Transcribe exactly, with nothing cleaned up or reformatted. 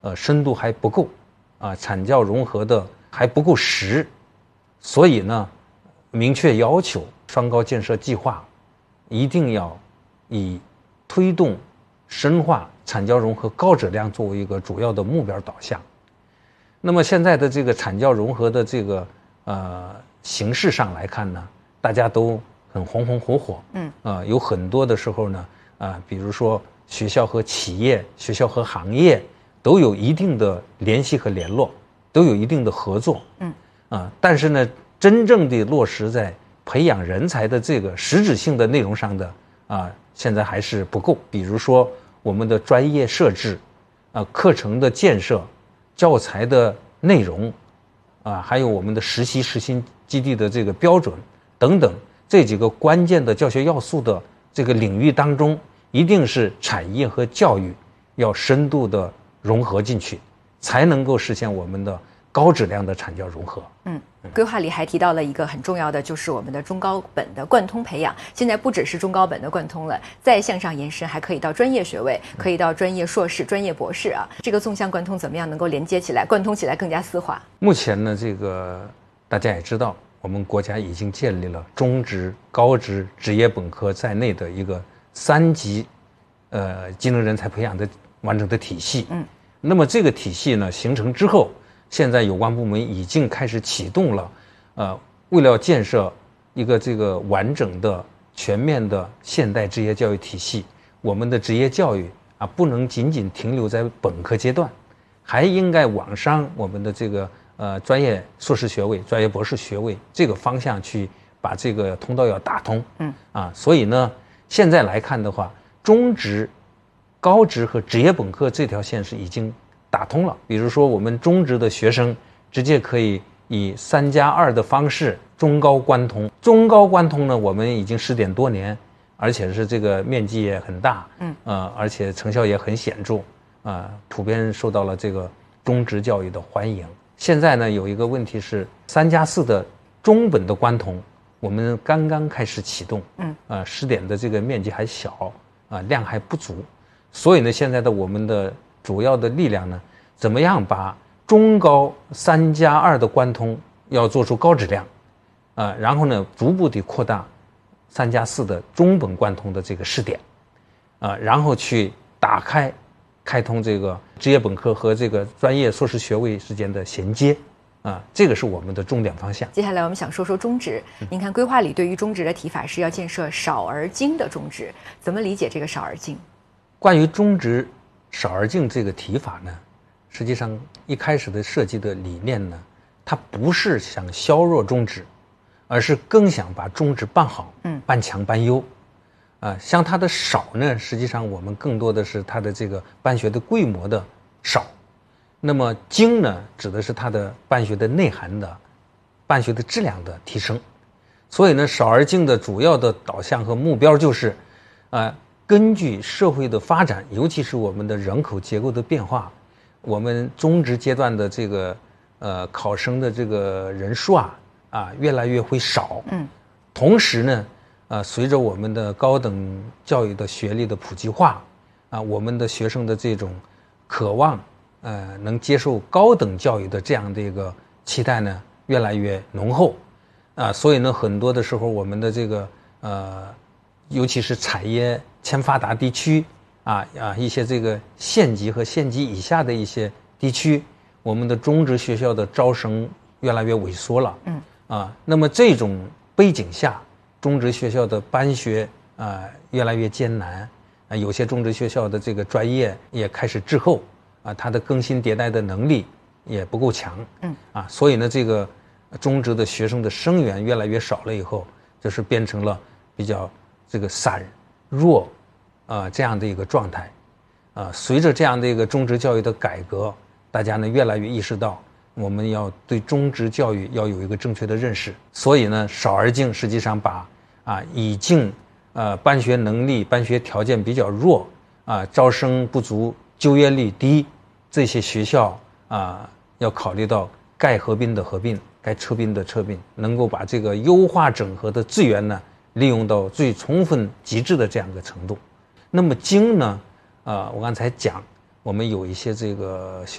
呃深度还不够，啊，产教融合的还不够实，所以呢，明确要求双高建设计划一定要以推动深化产教融合高质量作为一个主要的目标导向。那么现在的这个产教融合的这个呃形式上来看呢，大家都很红红火火，嗯，啊、呃，有很多的时候呢，啊、呃，比如说学校和企业、学校和行业都有一定的联系和联络，都有一定的合作，嗯，啊、呃，但是呢，真正的落实在培养人才的这个实质性的内容上的啊、呃，现在还是不够。比如说我们的专业设置，啊、呃，课程的建设。教材的内容，啊，还有我们的实习实习基地的这个标准等等，这几个关键的教学要素的这个领域当中，一定是产业和教育要深度的融合进去，才能够实现我们的高质量的产教融合。 嗯，规划里还提到了一个很重要的，就是我们的中高本的贯通培养。现在不只是中高本的贯通了，再向上延伸，还可以到专业学位，可以到专业硕士、专业博士啊。这个纵向贯通怎么样能够连接起来，贯通起来更加丝滑？ 目前呢，这个大家也知道，我们国家已经建立了中职、高职、职业本科在内的一个三级，呃，技能人才培养的完整的体系。嗯，那么这个体系呢形成之后，现在有关部门已经开始启动了，呃，为了建设一个这个完整的、全面的现代职业教育体系，我们的职业教育啊，不能仅仅停留在本科阶段，还应该往上我们的这个呃专业硕士学位、专业博士学位这个方向去把这个通道要打通。嗯，啊，所以呢，现在来看的话，中职、高职和职业本科这条线是已经打通了。比如说我们中职的学生直接可以以三加二的方式中高贯通，中高贯通呢，我们已经试点多年，而且是这个面积也很大，嗯，呃，而且成效也很显著，啊、呃，普遍受到了这个中职教育的欢迎。现在呢，有一个问题是三加四的中本的贯通，我们刚刚开始启动，嗯，呃，试点的这个面积还小，啊、呃，量还不足，所以呢，现在的我们的主要的力量呢，怎么样把中高三加二的贯通要做出高质量，啊、呃，然后呢，逐步地扩大三加四的中本贯通的这个试点，啊、呃，然后去打开、开通这个职业本科和这个专业硕士学位之间的衔接，啊、呃，这个是我们的重点方向。 接下来我们想说说中职，您看规划里对于中职的提法是要建设少而精的中职，怎么理解这个少而精？ 关于中职少而精这个提法呢，实际上一开始的设计的理念呢，它不是想削弱中职，而是更想把中职办好，嗯，办强办优，啊、呃，像它的少呢，实际上我们更多的是它的这个办学的规模的少，那么精呢，指的是它的办学的内涵的、办学的质量的提升，所以呢，少而精的主要的导向和目标就是，啊、呃。根据社会的发展，尤其是我们的人口结构的变化，我们中职阶段的这个呃考生的这个人数啊啊越来越会少。嗯，同时呢，啊随着我们的高等教育的学历的普及化，啊我们的学生的这种渴望呃能接受高等教育的这样的一个期待呢越来越浓厚，啊所以呢很多的时候我们的这个呃尤其是产业欠发达地区啊啊一些这个县级和县级以下的一些地区，我们的中职学校的招生越来越萎缩了。嗯啊，那么这种背景下，中职学校的办学啊越来越艰难啊，有些中职学校的这个专业也开始滞后啊，它的更新迭代的能力也不够强。嗯啊，所以呢，这个中职的学生的生源越来越少了以后，就是变成了比较这个散弱啊、呃、这样的一个状态，啊、呃，随着这样的一个中职教育的改革，大家呢越来越意识到，我们要对中职教育要有一个正确的认识，所以呢，少而精实际上把啊已经呃办学能力、办学条件比较弱啊、招生不足、就业率低这些学校啊，要考虑到该合并的合并，该撤并的撤并，能够把这个优化整合的资源呢利用到最充分极致的这样一个程度。那么精呢，呃，我刚才讲，我们有一些这个